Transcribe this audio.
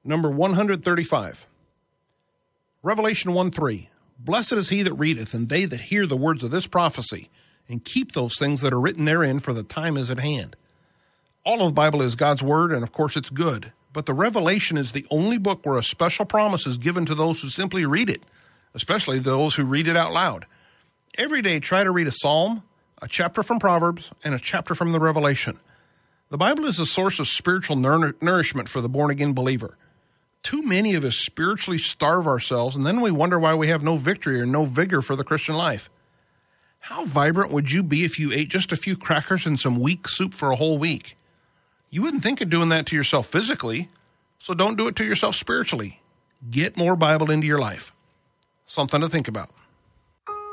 Number 135. Revelation 1:3. Blessed is he that readeth, and they that hear the words of this prophecy, and keep those things that are written therein, for the time is at hand. All of the Bible is God's word, and of course it's good. But the Revelation is the only book where a special promise is given to those who simply read it, especially those who read it out loud. Every day, try to read a psalm, a chapter from Proverbs, and a chapter from the Revelation. The Bible is a source of spiritual nourishment for the born-again believer. Too many of us spiritually starve ourselves, and then we wonder why we have no victory or no vigor for the Christian life. How vibrant would you be if you ate just a few crackers and some weak soup for a whole week? You wouldn't think of doing that to yourself physically, so don't do it to yourself spiritually. Get more Bible into your life. Something to think about.